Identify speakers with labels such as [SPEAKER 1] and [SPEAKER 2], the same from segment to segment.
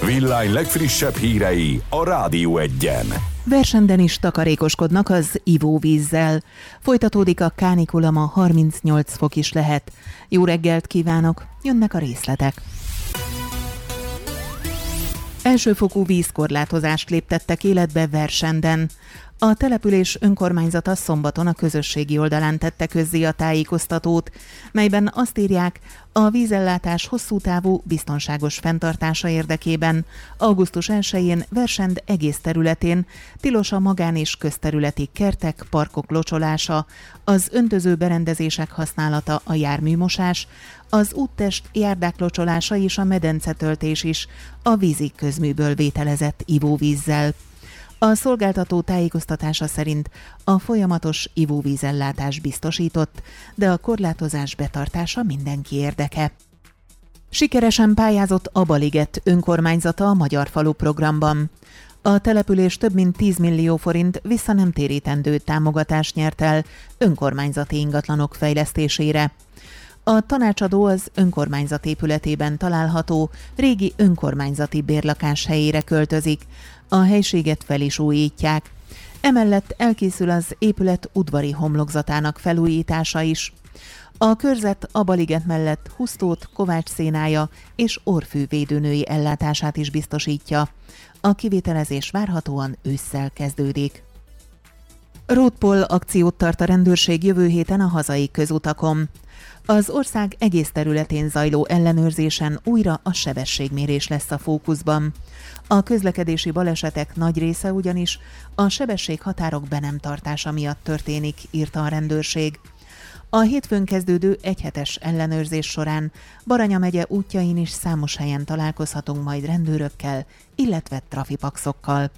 [SPEAKER 1] Villány legfrissebb hírei a Rádió Egyen.
[SPEAKER 2] Versenden is takarékoskodnak az ivóvízzel. Folytatódik a kánikula, ma 38 fok is lehet. Jó reggelt kívánok, jönnek a részletek. Elsőfokú vízkorlátozást léptettek életbe Versenden. A település önkormányzata szombaton a közösségi oldalán tette közzé a tájékoztatót, melyben azt írják, a vízellátás hosszú távú, biztonságos fenntartása érdekében augusztus 1-én Versend egész területén tilos a magán- és közterületi kertek, parkok locsolása, az öntöző berendezések használata, a járműmosás, az úttest, járdák locsolása és a medencetöltés is a vízi közműből vételezett ivóvízzel. A szolgáltató tájékoztatása szerint a folyamatos ivóvízellátás biztosított, de a korlátozás betartása mindenki érdeke. Sikeresen pályázott a Baliget önkormányzata a Magyar Falu programban. A település több mint 10 millió forint vissza nem térítendő támogatást nyert el önkormányzati ingatlanok fejlesztésére. A tanácsadó az önkormányzat épületében található régi önkormányzati bérlakás helyére költözik, a helységet fel is újítják. Emellett elkészül az épület udvari homlokzatának felújítása is. A körzet a Baliget mellett Husztót, Kovács szénája és orrfűvédőnői ellátását is biztosítja. A kivitelezés várhatóan ősszel kezdődik. Roadpoll akciót tart a rendőrség jövő héten a hazai közutakon. Az ország egész területén zajló ellenőrzésen újra a sebességmérés lesz a fókuszban. A közlekedési balesetek nagy része ugyanis a sebességhatárok be nem tartása miatt történik, írta a rendőrség. A hétfőn kezdődő egyhetes ellenőrzés során Baranya megye útjain is számos helyen találkozhatunk majd rendőrökkel, illetve trafipaxokkal.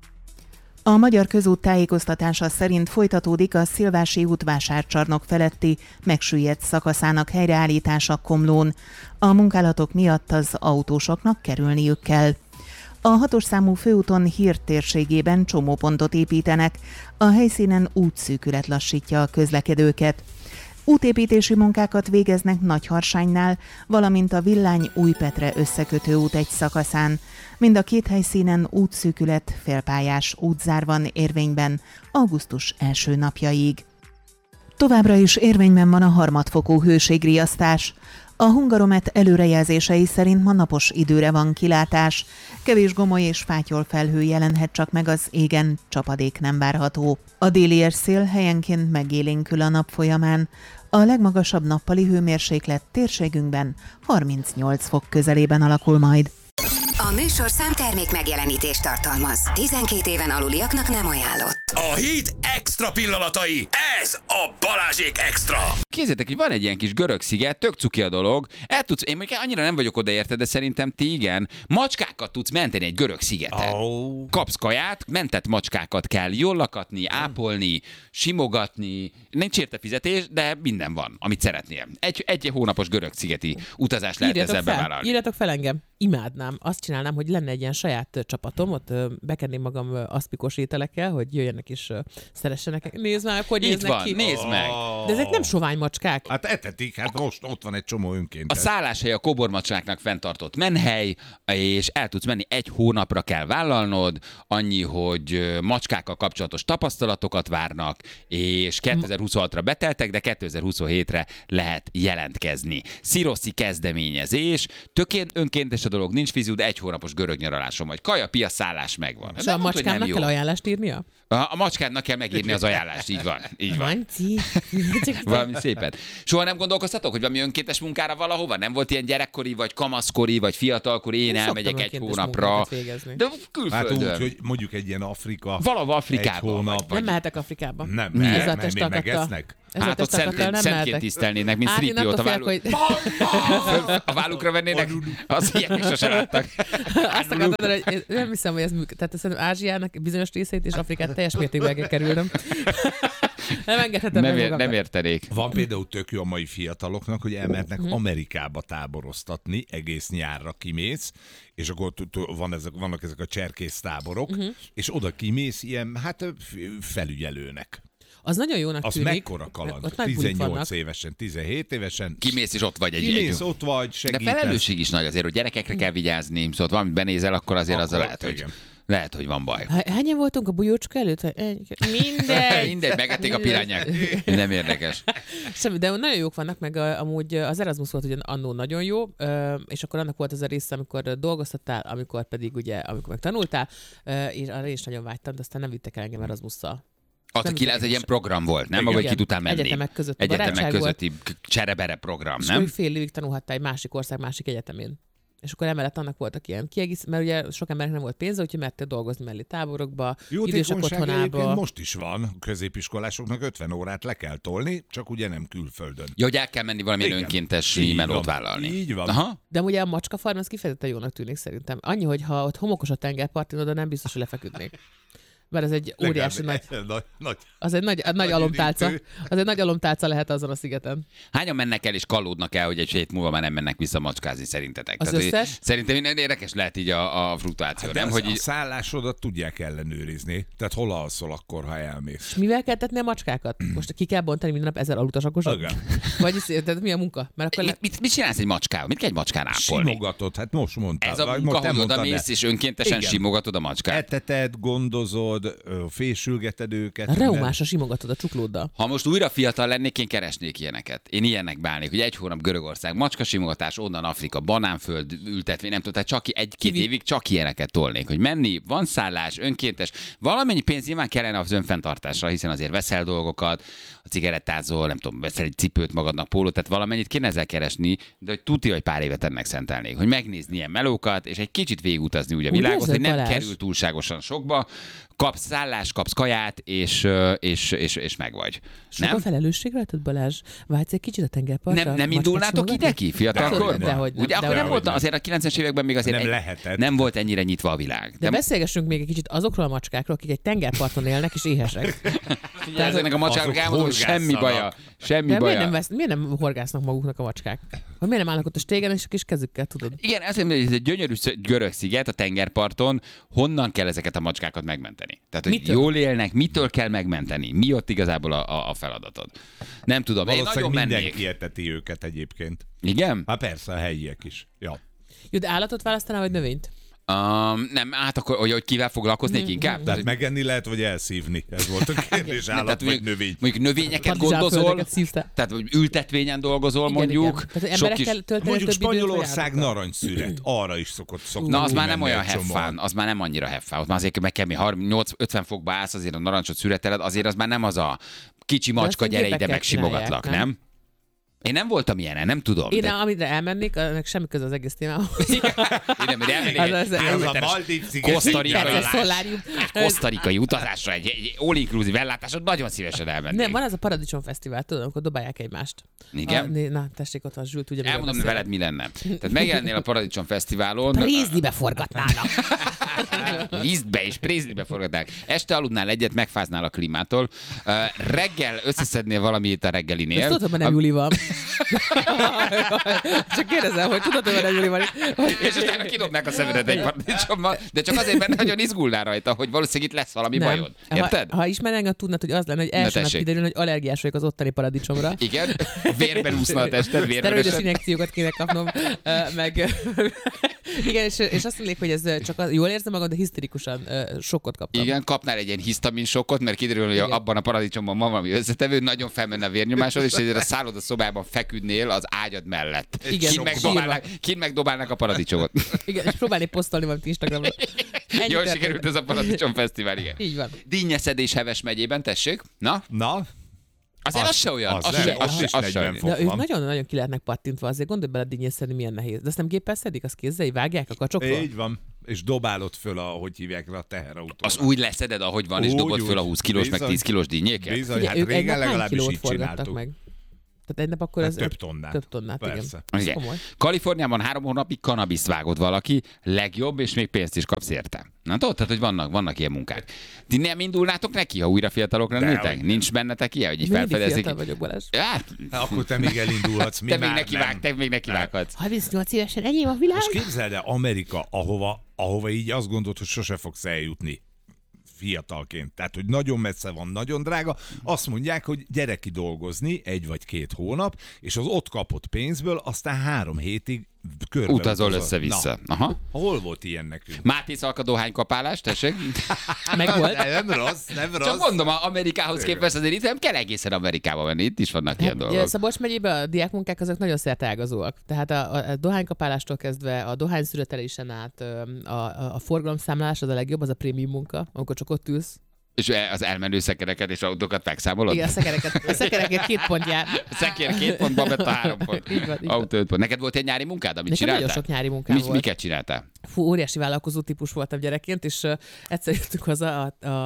[SPEAKER 2] A Magyar Közút tájékoztatása szerint folytatódik a Szilvási út vásárcsarnok feletti megsüllyedt szakaszának helyreállítása Komlón. A munkálatok miatt az autósoknak kerülniük kell. A 6-os számú főúton Hír térségében csomópontot építenek, a helyszínen útszűkület lassítja a közlekedőket. Útépítési munkákat végeznek Nagyharsánynál, valamint a Villány-Újpetre összekötő út egy szakaszán. Mind a két helyszínen útszűkület, félpályás útzár van érvényben augusztus első napjaig. Továbbra is érvényben van a harmadfokú hőségriasztás. A Hungaromet előrejelzései szerint ma napos időre van kilátás. Kevés gomoly és fátyol felhő jelenhet csak meg az égen, csapadék nem várható. A déli érszél helyenként megélénkül a nap folyamán. A legmagasabb nappali hőmérséklet térségünkben 38 fok közelében alakul majd.
[SPEAKER 3] A műsorszám termék megjelenítést tartalmaz. 12 éven aluliaknak nem ajánlott.
[SPEAKER 4] A hét extra pillanatai. Ez a Balázsék extra.
[SPEAKER 5] Képzeljétek, hogy van egy ilyen kis görög sziget, tök cuki a dolog. Én mondjuk annyira nem vagyok oda érte, de szerintem ti igen. Macskákat tudsz menteni egy görög szigeten. Kapsz kaját, mentett macskákat kell jól lakatni, ápolni, simogatni. Nincs érte fizetés, de minden van, amit szeretnél. Egy hónapos görög szigeti utazást lehet ezzel bevállalni.
[SPEAKER 6] Írjatok fel engem. Imádnám. Azt csinálnám, hogy lenne egy ilyen saját csapatom, ott bekenném magam aszpikos ételekkel, hogy jöjjenek és szeressenek. Nézd már, hogy néznek ki.
[SPEAKER 5] Nézd meg.
[SPEAKER 6] De ezek nem sovány macskák.
[SPEAKER 7] Hát etetik, hát most ott van egy csomó önkéntes.
[SPEAKER 5] A szálláshely a kobormacskáknak fenntartott menhely, és el tudsz menni, egy hónapra kell vállalnod, annyi, hogy macskákkal kapcsolatos tapasztalatokat várnak, és 2026-ra beteltek, de 2027-re lehet jelentkezni. Sziroszi kezdeményezés, önkéntes a dolog, nincs fiziú, de egy hónapos görög nyaraláson vagy. Kaja, pia, szállás megvan.
[SPEAKER 6] És a macskámnak kell ajánlást írnia?
[SPEAKER 5] A macskának kell megírni az ajánlást, így van. Így van.
[SPEAKER 6] Manci.
[SPEAKER 5] Valami szépen. Soha nem gondolkoztatok, hogy valami önkéntes munkára valahova? Nem volt ilyen gyerekkori, vagy kamaszkori, vagy fiatalkori, én elmegyek egy hónapra. De külföldön.
[SPEAKER 7] Hát úgy, hogy mondjuk egy ilyen Afrika.
[SPEAKER 5] Valahol Afrikában.
[SPEAKER 7] Egy hónap.
[SPEAKER 6] Nem mehetek Afrikába.
[SPEAKER 7] Nem,
[SPEAKER 6] mert
[SPEAKER 7] még megesznek.
[SPEAKER 5] Hát ott szentként tisztelnének, mint Szripiót a vállukra vennének, az ilyenek sose láttak.
[SPEAKER 6] Azt akartam mondani, hogy nem hiszem, hogy ez működik. Tehát szerintem Ázsiának bizonyos részét és Afrikát teljes mértékben kell kerülnöm. Nem engedhetem
[SPEAKER 5] nem értenék.
[SPEAKER 7] Van például tök jó a mai fiataloknak, hogy elmehetnek Amerikába táboroztatni, egész nyárra kimész, és akkor vannak ezek a cserkész táborok, és oda kimész ilyen, felügyelőnek.
[SPEAKER 6] Az nagyon jónak
[SPEAKER 7] az
[SPEAKER 6] tűnik.
[SPEAKER 7] mekkora kaland?
[SPEAKER 6] Ott nagy bulik
[SPEAKER 7] 18
[SPEAKER 6] vannak.
[SPEAKER 7] évesen, 17 évesen.
[SPEAKER 5] Kimész és ott vagy
[SPEAKER 7] Kimész, ott vagy,
[SPEAKER 5] De
[SPEAKER 7] segítesz.
[SPEAKER 5] felelősség is nagy azért, hogy gyerekekre kell vigyázni, szóval valamit benézel, akkor azért azzal lehet, hogy van baj.
[SPEAKER 6] Hányan voltunk a bujócska előtt? Mindegy.
[SPEAKER 5] Mindegy, megették a pirányák. Nem érdekes.
[SPEAKER 6] Semmi, de nagyon jók vannak, meg amúgy az Erasmus volt ugyan annó nagyon jó, és akkor annak volt az a része, amikor dolgoztattál, amikor meg tanultál, és arra is nagyon vágytam, de aztán nem vittek el engem Erasmusszal.
[SPEAKER 5] Ez egy ilyen program volt, nem? Ahogy ki tudtál menni.
[SPEAKER 6] Egyetemek
[SPEAKER 5] közötti cserebere program,
[SPEAKER 6] és
[SPEAKER 5] nem?
[SPEAKER 6] fél évig tanulhattál egy másik ország, másik egyetemén. És akkor emellett annak voltak ilyen mert ugye sok embernek nem volt pénze, úgyhogy mertél dolgozni mellé táborokba, idősek otthonába.
[SPEAKER 7] Most is van, középiskolásoknak 50 órát le kell tolni, csak ugye nem külföldön.
[SPEAKER 5] Ja, hogy el kell menni valamilyen önkéntes melót vállalni.
[SPEAKER 7] Így van.
[SPEAKER 5] Aha.
[SPEAKER 6] De ugye a macskafarm az kifejezetten jónak tűnik szerintem. Annyi, hogy ha ott homokos a tengerpartin, oda nem biztos, hogy lefeküdnék. Mert ez egy óriási az egy nagy alomtálca. Az egy nagy alomtálca lehet azon a szigeten.
[SPEAKER 5] Hányan mennek el és kallódnak el, hogy egy hét múlva már nem mennek vissza macskázni szerintetek?
[SPEAKER 6] Az összes?
[SPEAKER 5] Szerintem érdekes lehet így a fluktuáció,
[SPEAKER 7] Hát
[SPEAKER 5] nem?
[SPEAKER 7] Hogy a szállásodat tudják ellenőrizni. Tehát hol alszol akkor, ha elmész.
[SPEAKER 6] És mivel kell tetni a macskákat? Most ki kell bontani minden nap 1000 alutasakosat? Vagyis tehát mi a munka? Mert akkor
[SPEAKER 5] mit csinálsz egy macskával? Mit kell egy macskán ápolni?
[SPEAKER 7] Simogatod, hát most mondtál.
[SPEAKER 5] Ez a munka, hogy odamész és önkéntesen simogatod a macskát.
[SPEAKER 7] Eteted, gondozod, fésülgeted őket.
[SPEAKER 6] Reumásra simogatod a csuklóddal.
[SPEAKER 5] Ha most újra fiatal lennék, én keresnék ilyeneket. Én ilyenek bálnék, hogy 1 hónap Görögország, macskasimogatás, onnan Afrika, banánföld ültetvény, nem tudom, tehát csak 1-2 évig csak ilyeneket tolnék, hogy menni, van szállás, önkéntes, valamennyi pénz nyilván kellene az önfenntartásra, hiszen azért veszel dolgokat, a cigarettázol, nem tudom, veszel egy cipőt magadnak, pólót, tehát valamennyit kéne ezzel keresni, de hogy tudja, hogy pár évet ennek szentelnék, hogy megnézni ilyen melókat, és egy kicsit végigutazni úgy a világot, hogy nem kerül túlságosan sokba, kapsz szállást, kapsz kaját, és meg vagy.
[SPEAKER 6] Sok a felelősség rajtad, Balázs? Vágysz egy kicsit a tengerpartra?
[SPEAKER 5] Nem indulnátok ide ki fiatalkorban? Ugye akkor nem volt, azért a 90-es években még azért nem volt ennyire nyitva a világ.
[SPEAKER 6] De beszélgessünk még egy kicsit azokról a macskákról, akik egy tengerparton élnek és éhesek.
[SPEAKER 5] Tehát ezeknek a macskáknak elmondom, semmi baja. Semmi baja.
[SPEAKER 6] Miért nem horgásznak maguknak a macskák? Hogy miért nem állnak ott a stégen és a kis kezükkel, tudod?
[SPEAKER 5] Igen, ez egy gyönyörű görög sziget a tengerparton, honnan kell ezeket a macskákat megmenteni? Tehát, hogy jól élnek, mitől kell megmenteni? Mi ott igazából a feladatod? Nem tudom,
[SPEAKER 7] valószínűleg mindenki eteti őket egyébként.
[SPEAKER 5] Igen?
[SPEAKER 7] Hát persze, a helyiek is. Ja.
[SPEAKER 6] Jó, de állatot választanál, vagy növényt?
[SPEAKER 5] Nem, hát akkor, hogy kivel foglalkoznék inkább?
[SPEAKER 7] Tehát megenni lehet, vagy elszívni? Ez volt a kérdés, állat vagy növény.
[SPEAKER 5] Mondjuk növényeket gondozol, tehát ültetvényen dolgozol, mondjuk.
[SPEAKER 7] Mondjuk Spanyolország narancsszüret, arra is szokott.
[SPEAKER 5] Na, az már nem olyan heffán, az már nem annyira heffán. Ott már azért meg kell, 50 fokba állsz, azért a narancsot szüreteled, azért az már nem az a kicsi macska, gyere ide, megsimogatlak, nem? Én nem voltam ilyenen, nem tudom.
[SPEAKER 6] Én amire elmennék, annak semmi köze az egész témához.
[SPEAKER 5] Én nem elmennék kosztarikai utazásra, egy all-inclusive ellátásra, nagyon szívesen elmennék.
[SPEAKER 6] Nem, van ez a Paradicsom Fesztivál, tudom, akkor dobálják egymást.
[SPEAKER 5] Igen?
[SPEAKER 6] Na, tessék, ott van Zsült, ugye.
[SPEAKER 5] Elmondom, veled mi lenne. Tehát megjelennél a Paradicsom Fesztiválon.
[SPEAKER 6] Prézlibe forgatnának.
[SPEAKER 5] Lisztbe és Prézlibe forgatnák. Este aludnál egyet, megfáznál a klímától. Reggel összeszednél valamit a reggelinél.
[SPEAKER 6] Ezt tudod, hogy nem Juli van. Csak kérdezem, hogy tudod, hogy nem Juli van.
[SPEAKER 5] És utána kidobnák a szemedet egy paradicsommal, de csak azért, mert nagyon izgulnál rajta, hogy valószínűleg itt lesz valami bajod. Érted?
[SPEAKER 6] Ha ismernénk, akkor tudnád, hogy az lenne, hogy első nap kiderül, hogy allergiás vagyok az ottani paradicsomra.
[SPEAKER 5] Igen, vérben úszna a tested,
[SPEAKER 6] szteroides injekciókat kéne kapnom, meg... Igen, és azt mondják, hogy ez csak jól érzem magam, de hiszterikusan sokkot kaptam.
[SPEAKER 5] Igen, kapnál egy ilyen hisztamin sokkot, mert kiderül, hogy abban a paradicsomban van valami összetevő, nagyon felmenne a vérnyomásod, és ezért a szálloda szobában feküdnél az ágyad mellett.
[SPEAKER 6] Igen,
[SPEAKER 5] kint megdobálnak a paradicsomot.
[SPEAKER 6] Igen, és próbálni posztolni valamit Instagramra.
[SPEAKER 5] Jól sikerült ez a Paradicsom Fesztivál, igen.
[SPEAKER 6] Így van.
[SPEAKER 5] Dinnyeszedés Heves megyében, tessék. Na? Azért az se olyan.
[SPEAKER 7] Az se olyan.
[SPEAKER 6] De ők nagyon-nagyon ki lehetnek pattintva, azért gondolj bele dinnyeszedni, milyen nehéz. De azt nem géppel szedik, azt kézzel, vágják a kacsokról?
[SPEAKER 7] Így van. És dobálod föl, ahogy hívják le a teherautóra.
[SPEAKER 5] Az úgy leszeded, ahogy van, és dobod föl a 20 kilós, meg 10 kilós dinnyéket?
[SPEAKER 7] Bizony, hát régen legalábbis így csináltuk.
[SPEAKER 6] Meg? Tehát egy nap akkor ez
[SPEAKER 7] több tonnát.
[SPEAKER 6] Persze.
[SPEAKER 5] Igen. Kaliforniában 3 hónapig kanabiszt vágod valaki, legjobb, és még pénzt is kapsz érte. Na tudod, tehát, hogy vannak ilyen munkák. Ti nem indulnátok neki, ha újra fiatalok lennétek? Nincs bennetek ilyen, hogy így felfedezik?
[SPEAKER 6] Fiatal vagyok, Balázs.
[SPEAKER 7] Akkor te még elindulhatsz.
[SPEAKER 5] Te még nekivághatsz.
[SPEAKER 6] 38 évesen enyém a világ.
[SPEAKER 7] Most képzeld el Amerika, ahova így azt gondolod, hogy sose fogsz eljutni. fiatalként. Tehát, hogy nagyon messze van, nagyon drága. Azt mondják, hogy gyere ki dolgozni 1 vagy 2 hónap, és az ott kapott pénzből aztán 3 hétig körbe
[SPEAKER 5] Utazol össze-vissza. Aha.
[SPEAKER 7] Hol volt ilyen nekünk?
[SPEAKER 5] Máté Szalka dohánykapálás, tessék?
[SPEAKER 6] Meg volt.
[SPEAKER 7] Nem rossz.
[SPEAKER 5] Csak mondom, Amerikához képest azért itt nem kell egészen Amerikába menni, itt is vannak ilyen
[SPEAKER 6] Ugye
[SPEAKER 5] dolgok.
[SPEAKER 6] Szabolcs megyében a diákmunkák azok nagyon szerteágazóak. Tehát a dohánykapálástól kezdve a dohányszüretelésen át a forgalomszámlálás az a legjobb, az a prémium munka, amikor csak ott ülsz.
[SPEAKER 5] És az elmenő szekereket és autókat megszámolod?
[SPEAKER 6] Igen, a szekereket 2 pont jár.
[SPEAKER 5] Szekér 2 pont, babetta 3 pont.
[SPEAKER 6] Így van.
[SPEAKER 5] Autó 5 pont. Neked volt egy nyári munkád, amit
[SPEAKER 6] Nekem
[SPEAKER 5] csináltál?
[SPEAKER 6] nagyon sok nyári munkám volt.
[SPEAKER 5] Miket csináltál?
[SPEAKER 6] Fú, óriási vállalkozó típus voltam gyerekként, és egyszer jöttünk haza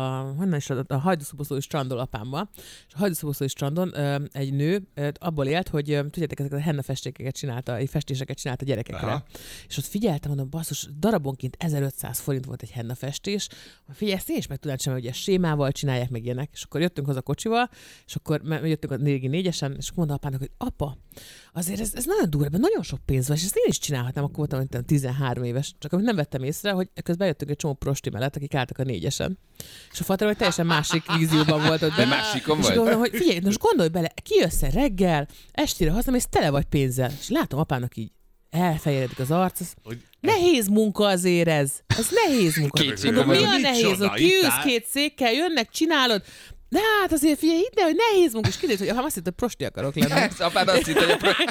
[SPEAKER 6] a Hajdúszoboszlói strandon apámmal, és a Hajdúszoboszlói strandon egy nő abból élt, hogy tudjátok, ezeket a henna festéseket csinálta gyerekekre. Aha. És ott figyeltem, mondom, basszus, darabonként 1500 forint volt egy henna festés. Figyelj, ezt én is meg tudnám csinálni, hogy sémával csinálják meg ilyenek. És akkor jöttünk haza kocsival, és akkor jöttünk a 4-4-esen, és mondta apának, hogy apa, azért ez nagyon durva, nagyon sok pénz van, és ezt én is csinálhatnám, akkor voltam 13 éves. Csak amit nem vettem észre, hogy közben jöttünk egy csomó prosti mellett, akik álltak a 4-esen. És a fater, hogy teljesen másik vízióban volt ott.
[SPEAKER 5] De másikon
[SPEAKER 6] és
[SPEAKER 5] vagy?
[SPEAKER 6] gondolom, hogy figyelj, most gondolj bele, kijössz reggel, estére hazamész, tele vagy pénzzel. És látom apának így elfejeredik az arc. Nehéz munka azért ez. Ez nehéz munka. Mondom, mi a nehéz? Kiülsz 2 székkel, jönnek, csinálod. De hát azért figyelj, hidd el, hogy nehéz munka, és kiderült, hogy azt hitt, hogy prosti akarok lenni.
[SPEAKER 5] Apád azt hitt,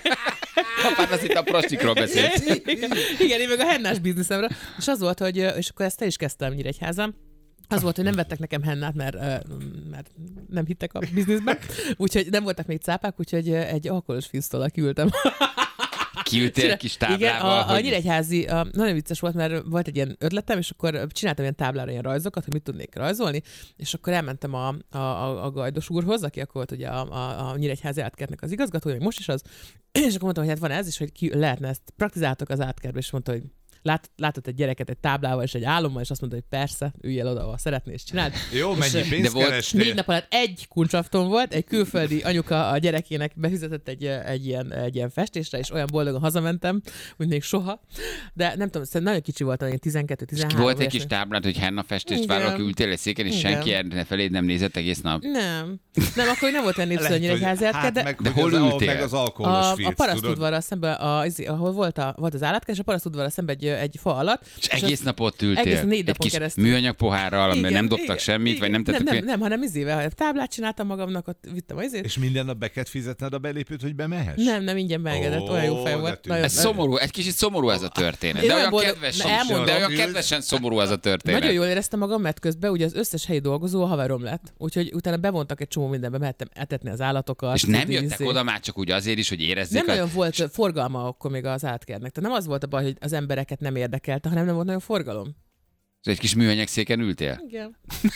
[SPEAKER 5] hogy a prostikról beszélsz.
[SPEAKER 6] Igen, én meg a hennás bizniszemre. És az volt, hogy, és akkor ezt el is kezdtem Nyíregyházán. Az volt, hogy nem vettek nekem hennát, mert nem hittek a bizniszben. Úgyhogy nem voltak még cápák, úgyhogy egy alkoholos fisztollal kiültem.
[SPEAKER 5] Kiültél kis táblával?
[SPEAKER 6] Igen, a Nyíregyházi nagyon vicces volt, mert volt egy ilyen ötletem, és akkor csináltam ilyen táblára ilyen rajzokat, hogy mit tudnék rajzolni, és akkor elmentem a Gajdos úrhoz, aki akkor volt ugye a Nyíregyházi átkertnek az igazgatója, most is az, és akkor mondtam, hogy hát van ez, és hogy ki lehetne ezt praktizáltok az átkertbe, és mondta, hogy látott egy gyereket egy táblával és egy álommal, és azt mondta, hogy persze, üljél oda, ahol szeretnél, és csináld.
[SPEAKER 7] Jó, mennyi pénzt kerestél?
[SPEAKER 6] 4 nap alatt 1 kuncsafton volt, egy külföldi anyuka a gyerekének befizetett egy ilyen festésre, és olyan boldogan hazamentem, úgy még soha. De nem tudom, szerintem nagyon kicsi voltam, ilyen 12-13.
[SPEAKER 5] Volt egy kis táblát, hogy henna festést vállalok, ültél egy széken, és senki erre feléd nem nézett egész nap.
[SPEAKER 6] Nem, akkor nem volt olyan népszerű a Nyíregyházi átker,
[SPEAKER 5] de hol ültél?
[SPEAKER 7] Meg az alkoholos filc,
[SPEAKER 6] a parasztudvarral szemben, ahol volt az állatkert, és a parasztudvarral szemben egy fa alatt.
[SPEAKER 5] És egész nap ott ültél?
[SPEAKER 6] Egész 4
[SPEAKER 5] egy
[SPEAKER 6] napon
[SPEAKER 5] kis
[SPEAKER 6] keresztül.
[SPEAKER 5] műanyag pohárral, amiben nem dobtak semmit, vagy nem tettek...
[SPEAKER 6] Nem, hanem táblát csináltam magamnak, ott vittem az
[SPEAKER 7] És minden nap be kellett fizetned a belépőt, hogy bemehess?
[SPEAKER 6] Nem, ingyen beengedett, olyan jó fej volt.
[SPEAKER 5] Ez szomorú, egy kicsit szomorú ez a történet. De olyan kedvesen szomorú ez a történet.
[SPEAKER 6] Nagyon jól éreztem magam, mert közben ugye az összes helyi dolgozó a haverom lett. Úgyhogy utána bevontak egy csomó mindenbe, mehettem etetni az állatokat.
[SPEAKER 5] És nem jöttek oda már csak úgy azért is, hogy érezzék.
[SPEAKER 6] Nem nagyon volt forgalma akkor még az átkernek. Tehát nem az volt a baj, hogy az embereket nem érdekelte, hanem nem volt nagyon forgalom.
[SPEAKER 5] És egy kis műanyag széken ültél?
[SPEAKER 6] Igen.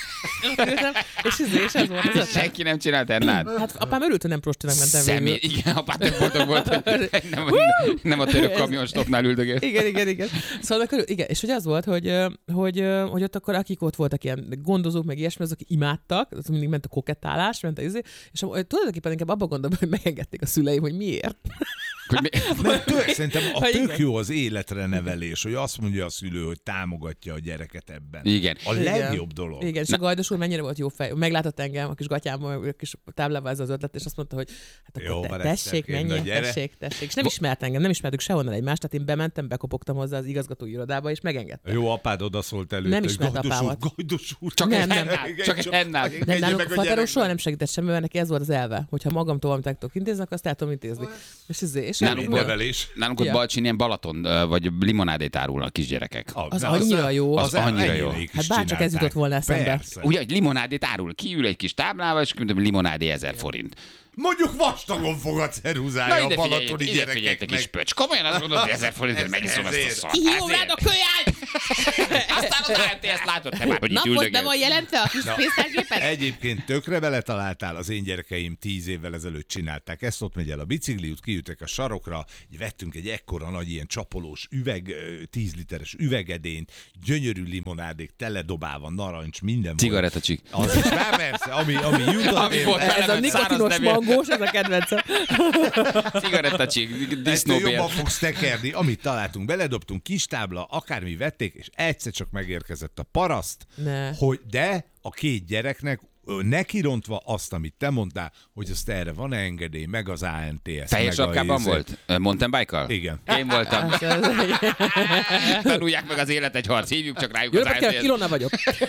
[SPEAKER 6] és ez volt az.
[SPEAKER 5] Senki nem csinált ennát?
[SPEAKER 6] Hát apám örült, hogy nem prostinak mentem végül.
[SPEAKER 5] Igen, apám nem boldog volt, hogy nem a török kamionstopnál üldögél.
[SPEAKER 6] Igen. Szóval akkor, igen, és hogy az volt, hogy ott akkor akik ott voltak ilyen gondozók, meg ilyesmi, azok imádtak, az mindig ment a kokettálás, ment és tulajdonképpen inkább abban gondolom, hogy megengedték a szüleim, hogy miért.
[SPEAKER 7] Szerintem tök jó az életre nevelés, hogy azt mondja a szülő, hogy támogatja a gyereket ebben.
[SPEAKER 5] Igen.
[SPEAKER 7] A legjobb dolog.
[SPEAKER 6] Igen, és a Gajdos úr mennyire volt jó fej. Meglátott engem a kis gatyámmal, a kis táblával ez az ötlet, és azt mondta, hogy hát akkor tessék, menjél, tessék. És nem ismert engem, nem ismertük sehonnan egymást, tehát én bementem, bekopogtam hozzá az igazgatói irodába, és megengedte.
[SPEAKER 7] Jó, apád odaszólt előtt.
[SPEAKER 6] Nem ismert apámat.
[SPEAKER 7] Gajdos úr.
[SPEAKER 5] Csak egy hennál.
[SPEAKER 6] Nem, nálunk a fateron soha nem segített semmi, mert neki ez volt az elve, hogyha magamtól valamit el tudok intézni, azt el tudom intézni. És
[SPEAKER 5] nálunk ott Balcsin ilyen Balaton vagy limonádét árulnak a kisgyerekek.
[SPEAKER 6] Az annyira jó.
[SPEAKER 5] Az annyira jó.
[SPEAKER 6] Hát bárcsak ez jutott volna eszembe.
[SPEAKER 5] Ugye, egy limonádét árul, kiül egy kis táblával, és limonádé 1000 forint.
[SPEAKER 7] Mondjuk vastagon fog a ceruzája a balatoni gyerekeknek.
[SPEAKER 5] Kis pöcs. Komolyan azt mondod, hogy 1000 forintért megiszom ezt a szart.
[SPEAKER 6] Kihívom rád a kölyányt!
[SPEAKER 5] Aztán az ANT-ezt látod te már, hogy itt
[SPEAKER 6] üldögél. Napot be van jelentve a kis pénztárgépet?
[SPEAKER 7] Egyébként tökre vele találtál, az én gyerekeim 10 évvel ezelőtt csinálták ezt, ott megy el a bicikliút, kiütek a sarokra, vettünk egy ekkora nagy ilyen csapolós üveg, 10 literes üvegedényt, gyönyörű limonádék, teledobálva, narancs, minden
[SPEAKER 5] cigarettacsik.
[SPEAKER 7] Az is már persze, ami jutott.
[SPEAKER 6] Ez a nikotinos mangós, ez a kedvencem.
[SPEAKER 5] Cigarettacsik,
[SPEAKER 7] disznóbér. Jobban fogsz tekerni, amit találtunk, beledobtunk, kis tábla, akármi vették, vették, és egyszer csak megérkezett a paraszt, de a 2 gyereknek nekirontva azt, amit te mondtál, hogy azt erre van engedély, meg az ANTS.
[SPEAKER 5] Fehér sapkában volt? Mountain bike-kal?
[SPEAKER 7] Igen.
[SPEAKER 5] Én voltam. Tanulják meg az élet egy harc, hívjuk csak rájuk az
[SPEAKER 6] ANTS. Kilóna vagyok.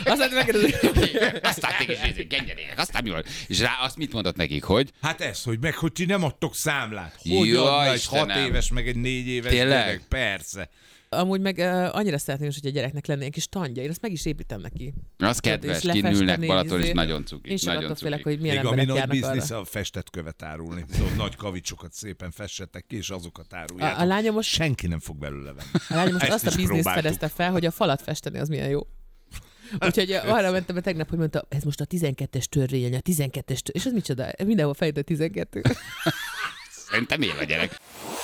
[SPEAKER 5] Aztán téged genyerének, aztán mi volt? És rá azt mit mondott nekik, hogy?
[SPEAKER 7] Hát ez, hogy ti nem adtok számlát. Hogy adna egy 6 éves, meg egy 4 éves gyerek? Persze.
[SPEAKER 6] Amúgy meg annyira szeretném is, hogy a gyereknek lenne egy kis tandja. Én azt meg is építem neki.
[SPEAKER 5] Az kedves, kinülnek Balaton, és nagyon cuki.
[SPEAKER 6] Én sem attól félek, hogy milyen
[SPEAKER 7] még
[SPEAKER 6] emberek
[SPEAKER 7] ami
[SPEAKER 6] járnak
[SPEAKER 7] nagy biznisz
[SPEAKER 6] arra.
[SPEAKER 7] a festett követ árulni. Szóval nagy kavicsokat szépen fessetek ki, és azokat áruljátok.
[SPEAKER 6] A lányom most...
[SPEAKER 7] Senki nem fog belőle venni.
[SPEAKER 6] A lányom most azt a bizniszt
[SPEAKER 7] próbáltuk.
[SPEAKER 6] fedezte fel, hogy a falat festeni az milyen jó. Úgyhogy arra mentem tegnap, hogy mondta, ez most a 12-es törvény, a 12-es törvény. És ez micsoda? Mindenhol fejlődött 12.
[SPEAKER 5] Szerintem én a gyerek.